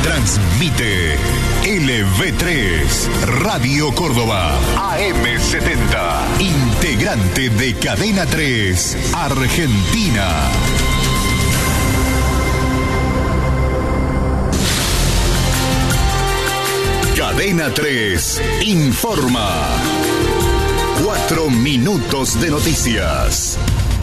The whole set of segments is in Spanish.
Transmite LV3, Radio Córdoba, AM70, integrante de Cadena 3, Argentina. Cadena 3 informa. 4 minutos de noticias.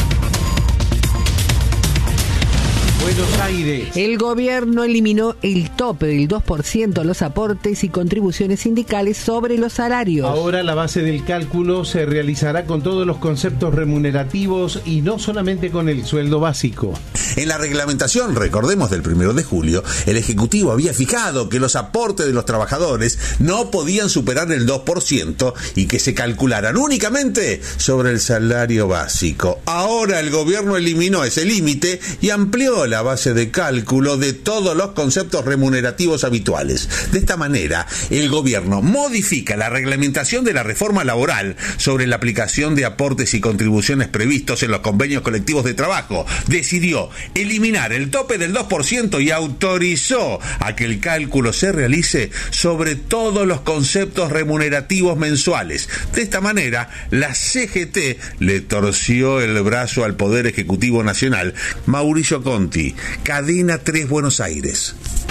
Buenos Aires. El gobierno eliminó el tope del 2% a los aportes y contribuciones sindicales sobre los salarios. Ahora la base del cálculo se realizará con todos los conceptos remunerativos y no solamente con el sueldo básico. En la reglamentación, recordemos, del 1 de julio, el Ejecutivo había fijado que los aportes de los trabajadores no podían superar el 2% y que se calcularan únicamente sobre el salario básico. Ahora el gobierno eliminó ese límite y amplió la base de cálculo de todos los conceptos remunerativos habituales. De esta manera, el gobierno modifica la reglamentación de la reforma laboral sobre la aplicación de aportes y contribuciones previstos en los convenios colectivos de trabajo. Decidió eliminar el tope del 2% y autorizó a que el cálculo se realice sobre todos los conceptos remunerativos mensuales. De esta manera, la CGT le torció el brazo al Poder Ejecutivo Nacional. Mauricio Conti, Cadena 3, Buenos Aires.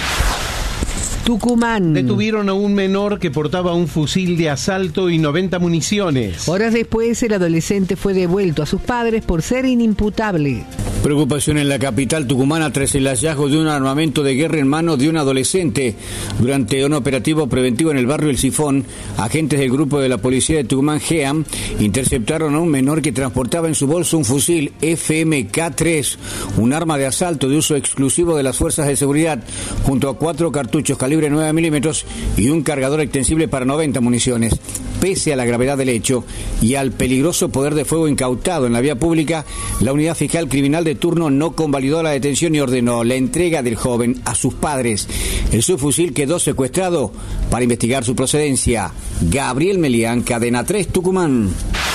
Tucumán. Detuvieron a un menor que portaba un fusil de asalto y 90 municiones. Horas después, el adolescente fue devuelto a sus padres por ser inimputable. Preocupación en la capital tucumana tras el hallazgo de un armamento de guerra en manos de un adolescente. Durante un operativo preventivo en el barrio El Sifón, agentes del grupo de la policía de Tucumán, GEAM, interceptaron a un menor que transportaba en su bolso un fusil FMK3, un arma de asalto de uso exclusivo de las fuerzas de seguridad, junto a 4 cartuchos calibre 9 milímetros y un cargador extensible para 90 municiones. Pese a la gravedad del hecho y al peligroso poder de fuego incautado en la vía pública, la unidad fiscal criminal de turno no convalidó la detención y ordenó la entrega del joven a sus padres. El subfusil quedó secuestrado para investigar su procedencia. Gabriel Melián, Cadena 3, Tucumán.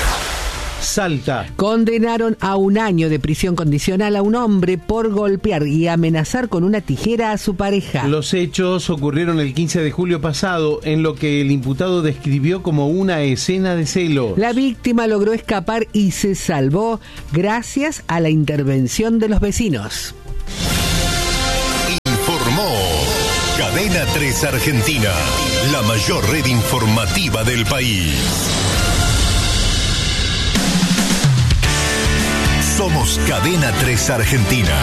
Salta. Condenaron a 1 año de prisión condicional a un hombre por golpear y amenazar con una tijera a su pareja. Los hechos ocurrieron el 15 de julio pasado, en lo que el imputado describió como una escena de celos. La víctima logró escapar y se salvó gracias a la intervención de los vecinos. Informó Cadena 3 Argentina, la mayor red informativa del país. Somos Cadena 3 Argentina,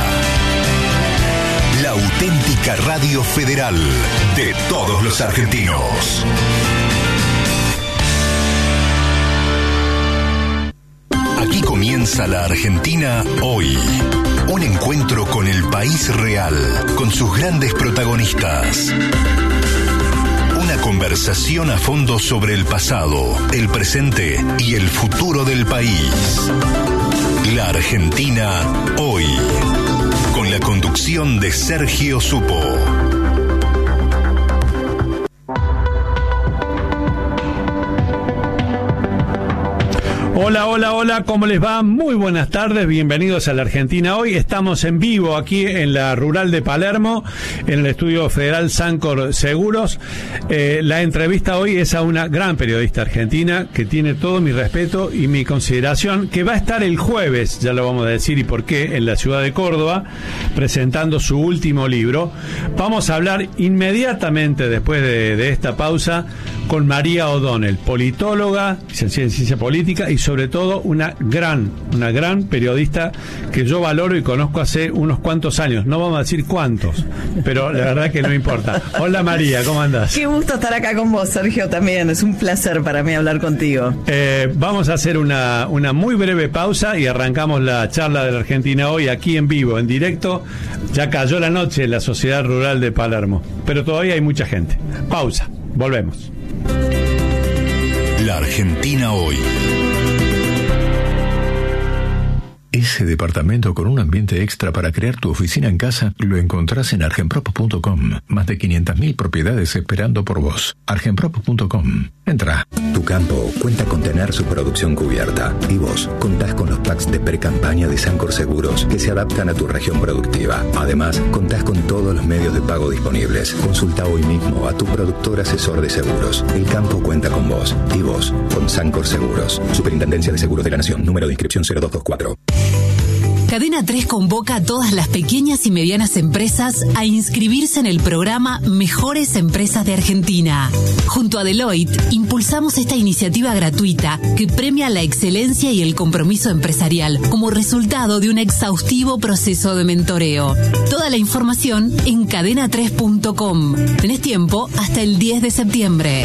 la auténtica radio federal de todos los argentinos. Aquí comienza la Argentina hoy. Un encuentro con el país real, con sus grandes protagonistas. Una conversación a fondo sobre el pasado, el presente y el futuro del país. La Argentina hoy, con la conducción de Sergio Supo. Hola, ¿cómo les va? Muy buenas tardes, bienvenidos a la Argentina hoy. Estamos en vivo aquí en la Rural de Palermo, en el estudio federal Sancor Seguros. La entrevista hoy es a una gran periodista argentina que tiene todo mi respeto y mi consideración, que va a estar el jueves, ya lo vamos a decir y por qué, en la ciudad de Córdoba, presentando su último libro. Vamos a hablar inmediatamente después de esta pausa con María O'Donnell, politóloga, licenciada en ciencia política y sobre todo una gran periodista que yo valoro y conozco hace unos cuantos años. No vamos a decir cuántos, pero la verdad que no importa. Hola María, ¿cómo andás? Qué gusto estar acá con vos, Sergio, también. Es un placer para mí hablar contigo. Vamos a hacer una muy breve pausa y arrancamos la charla de la Argentina hoy aquí en vivo, en directo. Ya cayó la noche en la Sociedad Rural de Palermo, pero todavía hay mucha gente. Pausa, volvemos. La Argentina hoy. Ese departamento con un ambiente extra para crear tu oficina en casa lo encontrás en argenprop.com. Más de 500.000 propiedades esperando por vos. argenprop.com. Entra. Tu campo cuenta con tener su producción cubierta. Y vos contás con los packs de pre-campaña de Sancor Seguros que se adaptan a tu región productiva. Además, contás con todos los medios de pago disponibles. Consulta hoy mismo a tu productor asesor de seguros. El campo cuenta con vos. Y vos con Sancor Seguros. Superintendencia de Seguros de la Nación. Número de inscripción 0224. Cadena 3 convoca a todas las pequeñas y medianas empresas a inscribirse en el programa Mejores Empresas de Argentina. Junto a Deloitte, impulsamos esta iniciativa gratuita que premia la excelencia y el compromiso empresarial como resultado de un exhaustivo proceso de mentoreo. Toda la información en cadena3.com. Tenés tiempo hasta el 10 de septiembre.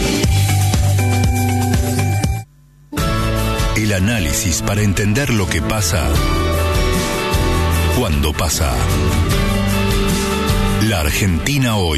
El análisis para entender lo que pasa cuando pasa. La Argentina hoy.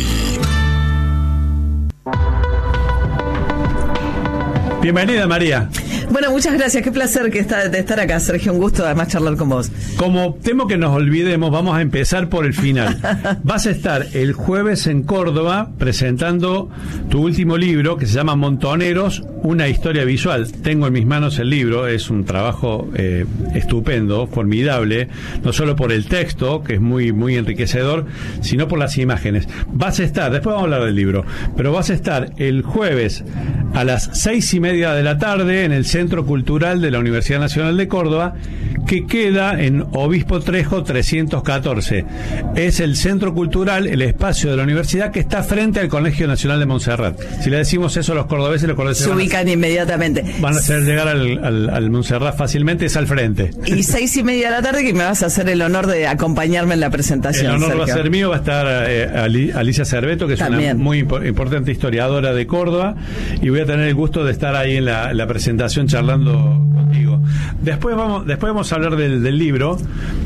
Bienvenida, María. Bueno, muchas gracias. Qué placer de estar acá, Sergio. Un gusto además charlar con vos. Como temo que nos olvidemos, vamos a empezar por el final. Vas a estar el jueves en Córdoba presentando tu último libro que se llama Montoneros, una historia visual. Tengo en mis manos el libro, es un trabajo estupendo, formidable, no solo por el texto, que es muy, muy enriquecedor, sino por las imágenes. Vas a estar, después vamos a hablar del libro, pero vas a estar el jueves a las 6:30 de la tarde en el Centro Cultural de la Universidad Nacional de Córdoba, que queda en Obispo Trejo 314. Es el Centro Cultural, el espacio de la universidad que está frente al Colegio Nacional de Montserrat. Si le decimos eso a los cordobeses se ubican inmediatamente. Van a hacer llegar al Montserrat fácilmente, es al frente. Y 6:30 de la tarde, que me vas a hacer el honor de acompañarme en la presentación. El honor, Sergio, va a ser mío, va a estar Alicia Cerveto, que es también una muy importante historiadora de Córdoba, y voy a tener el gusto de estar ahí en la presentación charlando contigo. Después vamos a hablar del libro,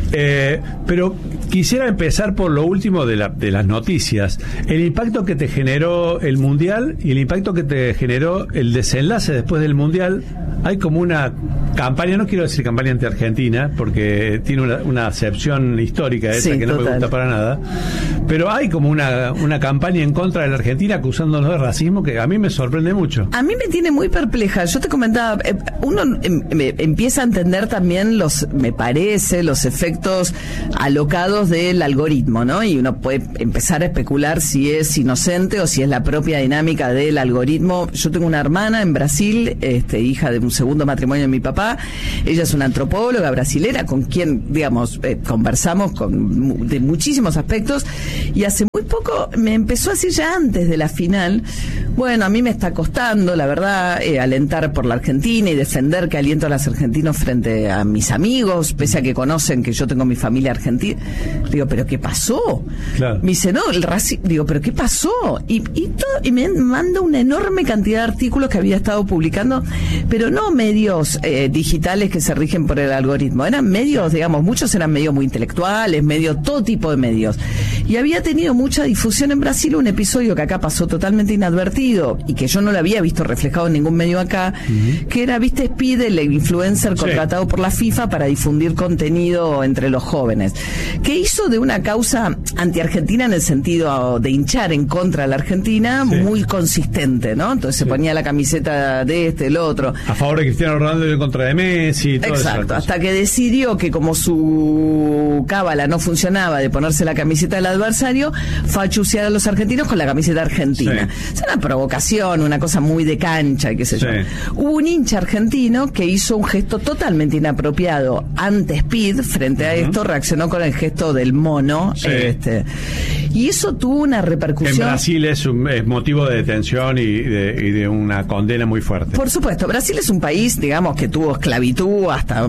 pero quisiera empezar por lo último de las noticias. El impacto que te generó el Mundial y el impacto que te generó el desenlace después del Mundial. Hay como una campaña, no quiero decir campaña anti-Argentina, porque tiene una acepción histórica esa, sí, que no me gusta para nada, pero hay como una campaña en contra de la Argentina acusándonos de racismo que a mí me sorprende mucho. A mí me tiene muy perpleja. Yo te comentaba, uno empieza a entender también me parece, los efectos alocados del algoritmo, ¿no? Y uno puede empezar a especular si es inocente o si es la propia dinámica del algoritmo. Yo tengo una hermana en Brasil, hija de un segundo matrimonio de mi papá. Ella es una antropóloga brasilera con quien, digamos, conversamos de muchísimos aspectos, y hace muy poco me empezó a decir, ya antes de la final, bueno, a mí me está costando, la verdad, alentar por la Argentina y defender que aliento a los argentinos frente a mis amigos, pese a que conocen que yo tengo mi familia argentina. Digo, ¿pero qué pasó? Claro. Me dice, no, el racismo. Digo, ¿pero qué pasó? Y me manda una enorme cantidad de artículos que había estado publicando, pero no medios digitales que se rigen por el algoritmo, eran medios, digamos, muchos eran medios muy intelectuales, medios, todo tipo de medios. Y había tenido mucha difusión en Brasil un episodio que acá pasó totalmente inadvertido y que yo no lo había visto reflejado en ningún medio acá, que era, viste, Speed, el influencer contratado por la FIFA para difundir contenido entre los jóvenes, que hizo de una causa anti-argentina en el sentido de hinchar en contra de la Argentina, muy consistente, ¿no? Entonces se ponía la camiseta de el otro. A favor de Cristiano Ronaldo y en contra de Messi y todo. Exacto, hasta que decidió que como su cábala no funcionaba de ponerse la camiseta del adversario, fue a chusear a los argentinos con la camiseta argentina. Es una provocación, una cosa muy de cancha, qué sé yo. Hubo un hincha argentino que hizo un gesto totalmente inapropiado ante Speed. Frente a esto reaccionó con el gesto del mono, y eso tuvo una repercusión. En Brasil es motivo de detención y de una condena muy fuerte. Por supuesto, Brasil es un país, digamos, que tuvo esclavitud hasta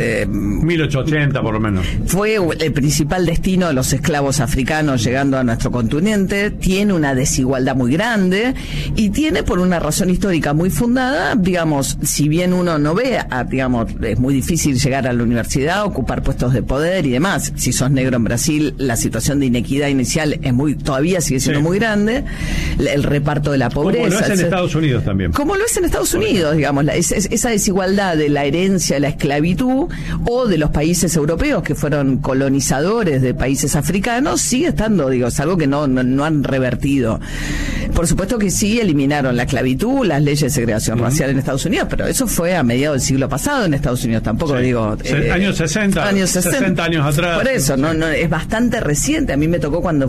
1880 por lo menos. Fue el principal destino de los esclavos africanos llegando a nuestro continente. Tiene una desigualdad muy grande y tiene, por una razón histórica muy fundada, digamos, si bien uno no ve, digamos, es muy difícil llegar a la universidad, ocupar puestos de poder y demás. Si sos negro en Brasil, la situación de inequidad inicial todavía sigue siendo muy grande. El reparto de la pobreza. Como lo es en Estados Unidos también. Como lo es en Estados Unidos, digamos, esa desigualdad de la herencia de la esclavitud o de los países europeos que fueron colonizadores de países africanos, sigue estando, es algo que no han revertido. Por supuesto que sí eliminaron la esclavitud, las leyes de segregación racial en Estados Unidos, pero eso fue a mediados del siglo pasado en Estados Unidos, tampoco años 60 años atrás. Por eso, no es bastante reciente. A mí me tocó cuando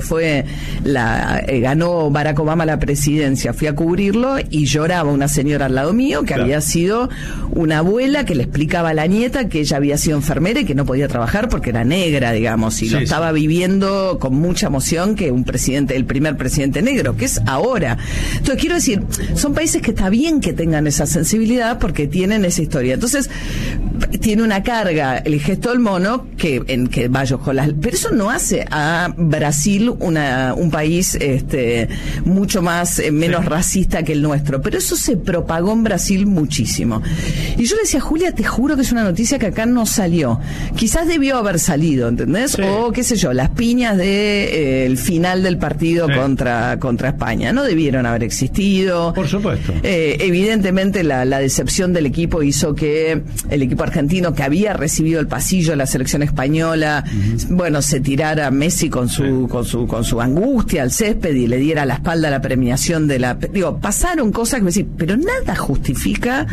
ganó Barack Obama la presidencia, fui a cubrirlo y lloraba una señora al lado mío que había sido una abuela que le explicaba a la nieta que ella había sido enfermera y que no podía trabajar porque era negra, digamos, y lo estaba viviendo con mucha emoción que el primer presidente negro, que es ahora. Entonces, quiero decir, son países que está bien que tengan esa sensibilidad porque tienen esa historia. Entonces, tiene una carga el gesto del mono en que vaya ojalá, pero eso no hace a Brasil un país mucho más menos racista que el nuestro, pero eso se propagó en Brasil muchísimo. Y yo le decía, Julia, te juro que es una noticia que acá no salió. Quizás debió haber salido, ¿entendés? Sí. O qué sé yo, las piñas el final del partido contra España no debieron haber existido. Por supuesto. Evidentemente la decepción del equipo hizo que el equipo argentino, que había recibido el pasillo de la selección española, se tirara a Messi con su angustia al césped y le diera la espalda a la premiación pasaron cosas que me decís, pero nada justifica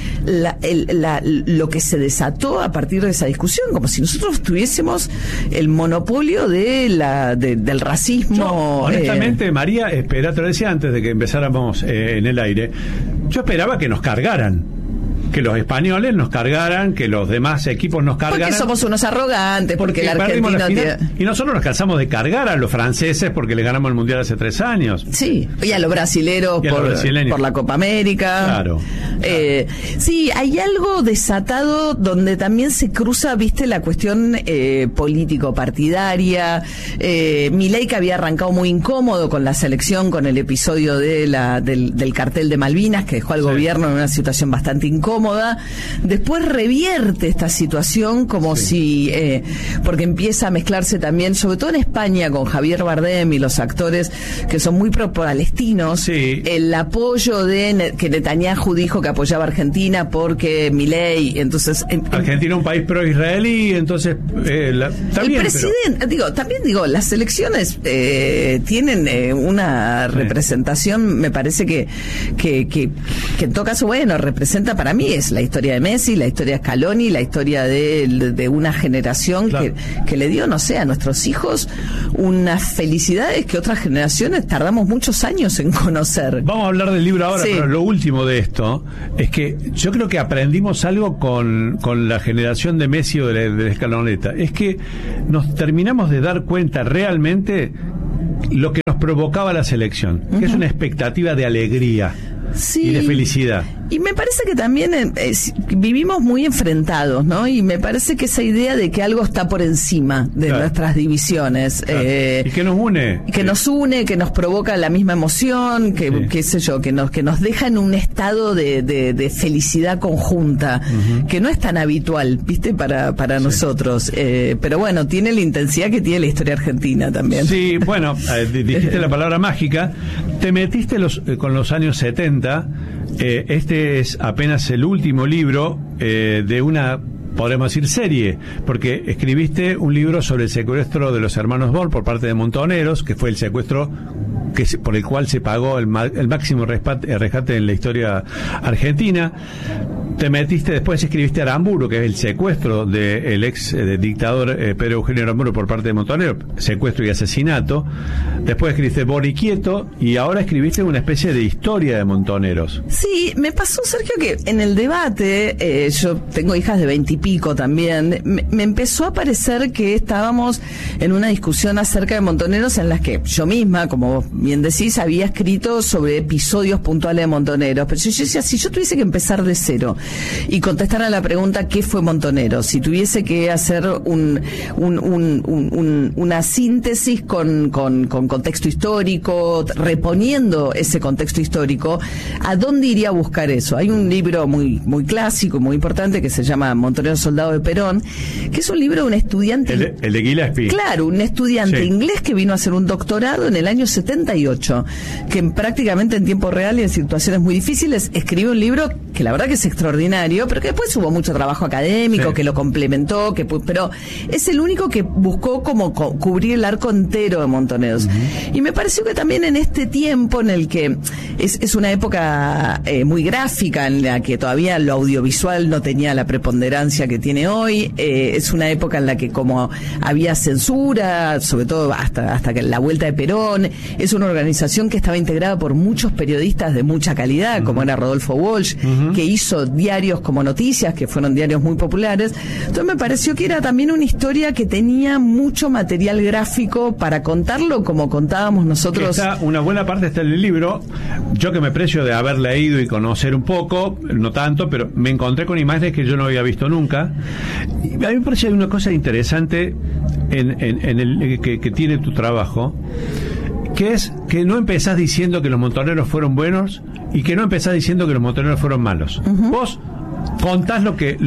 lo que se desató a partir de esa discusión, como si nosotros tuviésemos el monopolio del racismo. Yo, honestamente, María, te lo decía antes de que empezáramos en el aire, yo esperaba que nos cargaran. Que los españoles nos cargaran, que los demás equipos nos cargaran. Porque somos unos arrogantes, porque el argentino y nosotros nos cansamos de cargar a los franceses porque le ganamos el Mundial hace 3 años. Sí, y a los brasileros por la Copa América. Claro. Sí, hay algo desatado donde también se cruza, la cuestión político-partidaria. Milei, que había arrancado muy incómodo con la selección, con el episodio del cartel de Malvinas, que dejó al gobierno en una situación bastante incómoda. Después revierte esta situación como si porque empieza a mezclarse también, sobre todo en España, con Javier Bardem y los actores que son muy pro-palestinos, el apoyo que Netanyahu dijo que apoyaba a Argentina porque Milei, entonces Argentina un país pro-israelí, entonces el presidente, también las elecciones tienen una representación, me parece que en todo caso, representa, para mí es la historia de Messi, la historia de Scaloni, la historia de una generación que le dio, a nuestros hijos unas felicidades que otras generaciones tardamos muchos años en conocer. Vamos a hablar del libro ahora, pero lo último de esto es que yo creo que aprendimos algo con la generación de Messi o de Scaloneta, es que nos terminamos de dar cuenta realmente lo que nos provocaba la selección, que es una expectativa de alegría y de felicidad. Y me parece que también vivimos muy enfrentados, ¿no? Y me parece que esa idea de que algo está por encima de nuestras divisiones. Y que nos une. Que nos une, que nos provoca la misma emoción, qué sé yo, que nos deja en un estado de felicidad conjunta, que no es tan habitual, para nosotros. Pero bueno, tiene la intensidad que tiene la historia argentina también. Sí, bueno, dijiste la palabra mágica, te metiste con los años 70. Este es apenas el último libro de una, podemos decir, serie, porque escribiste un libro sobre el secuestro de los hermanos Ball por parte de Montoneros, que fue el secuestro por el cual se pagó el máximo rescate en la historia argentina. Te metiste, después escribiste Aramburu, que es el secuestro del ex dictador Pedro Eugenio Aramburu por parte de Montoneros, secuestro y asesinato. Después escribiste Boriquieto y ahora escribiste una especie de historia de Montoneros. Sí, me pasó, Sergio, que en el debate, yo tengo hijas de 20 y pico también, me empezó a parecer que estábamos en una discusión acerca de Montoneros en las que yo misma, como bien decís, había escrito sobre episodios puntuales de Montoneros, pero yo decía, si yo tuviese que empezar de cero y contestar a la pregunta ¿qué fue Montoneros? Si tuviese que hacer una síntesis con contexto histórico, reponiendo ese contexto histórico, ¿a dónde iría a buscar eso? Hay un libro muy clásico, muy importante, que se llama Montoneros, soldado de Perón, que es un libro de un estudiante... El de Gillespie. Claro, un estudiante inglés que vino a hacer un doctorado en el año 78, que prácticamente en tiempo real y en situaciones muy difíciles escribió un libro que la verdad que es extraordinario, pero que después hubo mucho trabajo académico, que lo complementó, pero es el único que buscó como cubrir el arco entero de Montoneros. Y me pareció que también en este tiempo en el que es una época muy gráfica, en la que todavía lo audiovisual no tenía la preponderancia que tiene hoy, es una época en la que como había censura, sobre todo hasta que la vuelta de Perón, es una organización que estaba integrada por muchos periodistas de mucha calidad, como era Rodolfo Walsh, que hizo diarios como Noticias, que fueron diarios muy populares. Entonces me pareció que era también una historia que tenía mucho material gráfico para contarlo como contábamos nosotros. Una buena parte está en el libro. Yo que me precio de haber leído y conocer un poco, no tanto, pero me encontré con imágenes que yo no había visto nunca. Y a mí me parece que hay una cosa interesante en el que tiene tu trabajo, que es que no empezás diciendo que los montoneros fueron buenos y que no empezás diciendo que los montoneros fueron malos. Vos contás lo que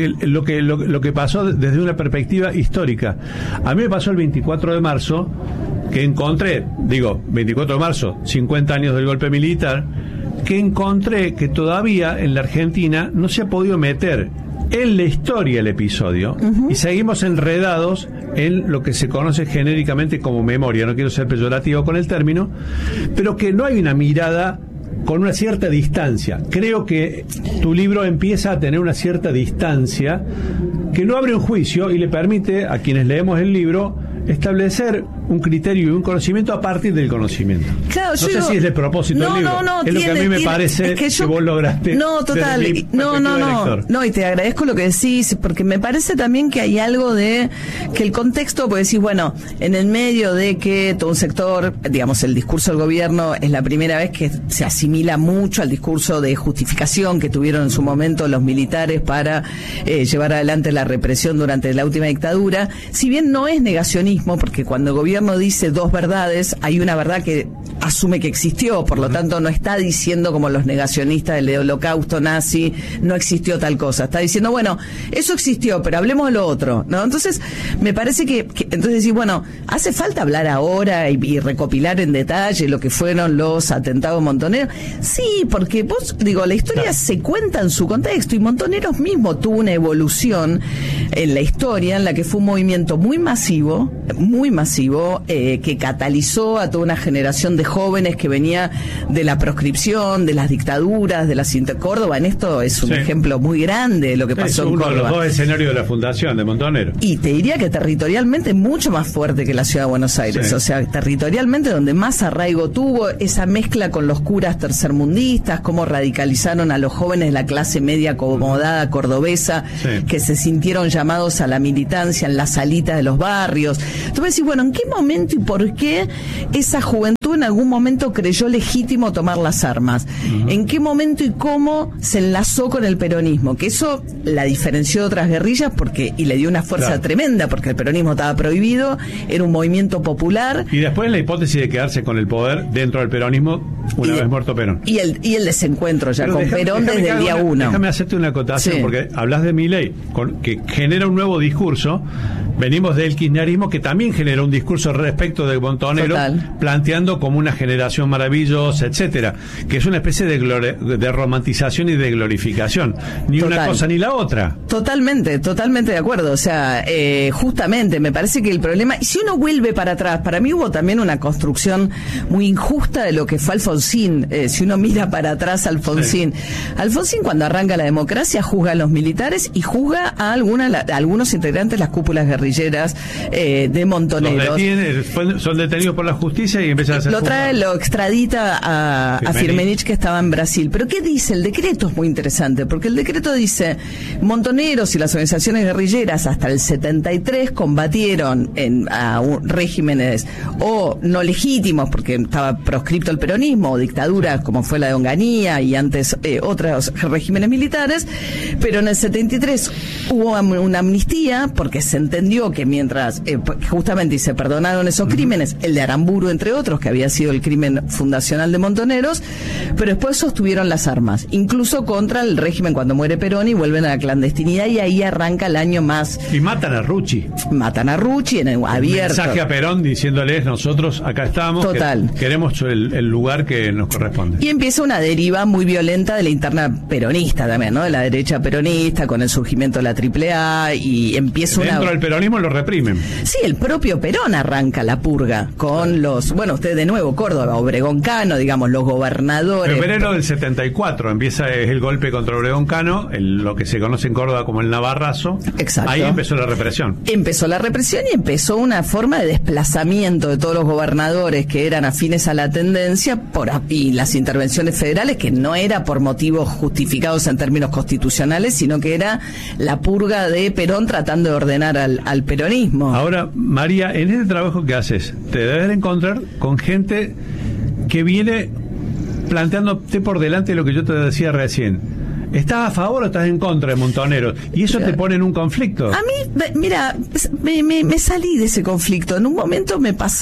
pasó desde una perspectiva histórica. A mí me pasó el 24 de marzo, que encontré, 24 de marzo, 50 años del golpe militar, que encontré que todavía en la Argentina no se ha podido meter en la historia el episodio, y seguimos enredados en lo que se conoce genéricamente como memoria. No quiero ser peyorativo con el término, pero que no hay una mirada con una cierta distancia. Creo que tu libro empieza a tener una cierta distancia que no abre un juicio y le permite a quienes leemos el libro establecer un criterio y un conocimiento a partir del conocimiento. Claro, no sé si es el propósito del libro. Es lo que a mí me parece que vos lograste. No, total. No, y te agradezco lo que decís, porque me parece también que hay algo de que el contexto, pues decís, bueno, en el medio de que todo un sector, digamos, el discurso del gobierno es la primera vez que se asimila mucho al discurso de justificación que tuvieron en su momento los militares para llevar adelante la represión durante la última dictadura, si bien no es negacionismo, porque cuando el gobierno dice dos verdades, hay una verdad que asume que existió, por lo tanto no está diciendo como los negacionistas del holocausto nazi, no existió tal cosa, está diciendo, bueno, eso existió, pero hablemos de lo otro, ¿no? Entonces, me parece que entonces decir, bueno, ¿hace falta hablar ahora y recopilar en detalle lo que fueron los atentados montoneros? Sí, porque la historia se cuenta en su contexto, y Montoneros mismo tuvo una evolución en la historia en la que fue un movimiento muy masivo, que catalizó a toda una generación de jóvenes que venía de la proscripción, de las dictaduras, de la Córdoba. En esto es un ejemplo muy grande de lo que pasó en Córdoba. Es uno de los dos escenarios de la fundación de Montoneros. Y te diría que territorialmente mucho más fuerte que la ciudad de Buenos Aires. O sea, territorialmente donde más arraigo tuvo, esa mezcla con los curas tercermundistas, cómo radicalizaron a los jóvenes de la clase media acomodada cordobesa, que se sintieron llamados a la militancia en las salitas de los barrios. Tú me decís, bueno, ¿en qué momento y por qué esa juventud en algún momento creyó legítimo tomar las armas? ¿En qué momento y cómo se enlazó con el peronismo? Que eso la diferenció de otras guerrillas y le dio una fuerza tremenda, porque el peronismo estaba prohibido, era un movimiento popular. Y después la hipótesis de quedarse con el poder dentro del peronismo una vez muerto Perón. Y el desencuentro ya con Perón desde el día uno. Déjame hacerte una acotación, porque hablas de Milei, que genera un nuevo discurso. Venimos del kirchnerismo, que también generó un discurso respecto de Montoneros, planteando como una generación maravillosa, etcétera, que es una especie de romantización y de glorificación. Ni una cosa ni la otra. Totalmente de acuerdo. O sea, justamente me parece que el problema, y si uno vuelve para atrás, para mí hubo también una construcción muy injusta de lo que fue Alfonsín. Si uno mira para atrás, Alfonsín cuando arranca la democracia juzga a los militares y juzga a algunos integrantes de las cúpulas guerrilleras. guerrilleras de Montoneros. Son detenidos por la justicia y empiezan a hacer... Lo extradita a Firmenich, que estaba en Brasil. Pero ¿qué dice? El decreto es muy interesante, porque el decreto dice: Montoneros y las organizaciones guerrilleras hasta el 73 combatieron a regímenes o no legítimos, porque estaba proscripto el peronismo, o dictaduras como fue la de Onganía y antes otros regímenes militares, pero en el 73 hubo una amnistía porque se entendió que mientras justamente se perdonaron esos crímenes, el de Aramburu entre otros, que había sido el crimen fundacional de Montoneros, pero después sostuvieron las armas, incluso contra el régimen cuando muere Perón, y vuelven a la clandestinidad, y ahí arranca el año más. Y matan a Rucci en el abierto. Mensaje a Perón diciéndoles: nosotros acá estamos, total, queremos el lugar que nos corresponde. Y empieza una deriva muy violenta de la interna peronista también, ¿no? De la derecha peronista, con el surgimiento de la AAA, y empieza Dentro del peronismo lo reprimen. Sí, el propio Perón arranca la purga con usted de nuevo, Córdoba, Obregón Cano, digamos, los gobernadores. En febrero del 74 empieza el golpe contra Obregón Cano, lo que se conoce en Córdoba como el Navarrazo. Exacto. Ahí empezó la represión. Empezó la represión y empezó una forma de desplazamiento de todos los gobernadores que eran afines a la tendencia y las intervenciones federales, que no era por motivos justificados en términos constitucionales, sino que era la purga de Perón tratando de ordenar al peronismo. Ahora, María, en este trabajo que haces, te debes encontrar con gente que viene planteándote por delante lo que yo te decía recién. ¿Estás a favor o estás en contra de Montoneros? Y eso te pone en un conflicto. A mí, mira, me salí de ese conflicto. En un momento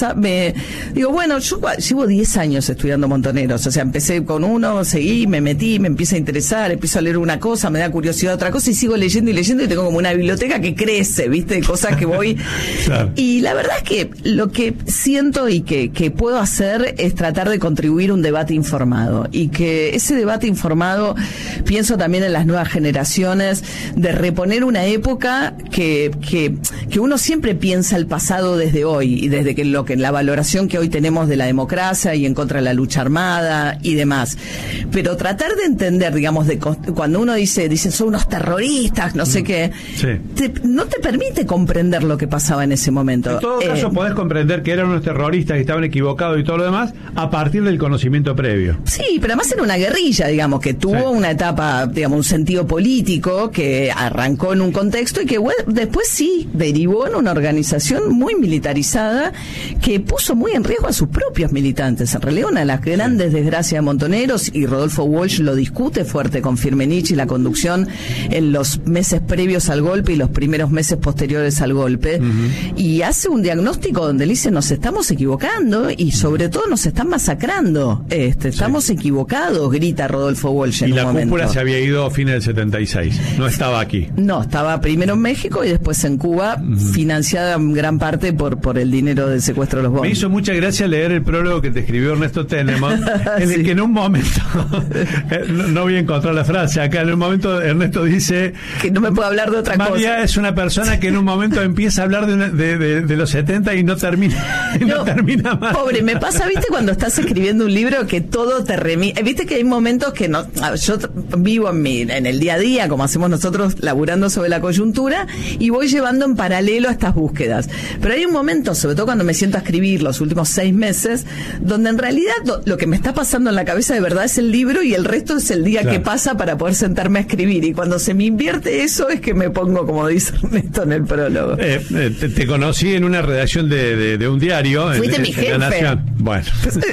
digo, bueno, yo llevo 10 años estudiando Montoneros. O sea, empecé con uno, seguí, me metí, me empieza a interesar, empiezo a leer una cosa, me da curiosidad otra cosa, y sigo leyendo y tengo como una biblioteca que crece, ¿viste? Cosas que voy... Claro. Y la verdad es que lo que siento y que puedo hacer es tratar de contribuir a un debate informado. Y que ese debate informado, pienso también en las nuevas generaciones, de reponer una época que uno siempre piensa el pasado desde hoy, y desde que la valoración que hoy tenemos de la democracia y en contra de la lucha armada y demás, pero tratar de entender, digamos, cuando uno dice son unos terroristas, no sé qué, sí, no te permite comprender lo que pasaba en ese momento. En todo caso podés comprender que eran unos terroristas y estaban equivocados y todo lo demás a partir del conocimiento previo. Sí, pero además era una guerrilla, digamos, que tuvo una etapa, digamos, un sentido político, que arrancó en un contexto y que después sí derivó en una organización muy militarizada que puso muy en riesgo a sus propios militantes. En realidad, una de las grandes desgracias de Montoneros, y Rodolfo Walsh lo discute fuerte con Firmenich y la conducción en los meses previos al golpe y los primeros meses posteriores al golpe, y hace un diagnóstico donde le dice: nos estamos equivocando y sobre todo nos están masacrando, estamos equivocados, grita Rodolfo Walsh en un momento. Y la cúpula se había ido a fines del 76, no estaba aquí. No, estaba primero en México y después en Cuba, financiada en gran parte por el dinero del secuestro de los bonos. Me hizo mucha gracia leer el prólogo que te escribió Ernesto Tenenbaum, en el que en un momento, no voy a encontrar la frase acá, en un momento Ernesto dice que no me puedo hablar de otra cosa. María es una persona que en un momento empieza a hablar de los 70 y no termina más. Pobre, me pasa, viste, cuando estás escribiendo un libro que todo te remite, viste que hay momentos que no, yo vivo en el día a día, como hacemos nosotros, laburando sobre la coyuntura, y voy llevando en paralelo estas búsquedas. Pero hay un momento, sobre todo cuando me siento a escribir los últimos 6 meses, donde en realidad lo que me está pasando en la cabeza de verdad es el libro, y el resto es el día que pasa para poder sentarme a escribir. Y cuando se me invierte eso es que me pongo, como dice Ernesto en el prólogo. Te conocí en una redacción de un diario. Fuiste mi jefe. La Nación. Bueno.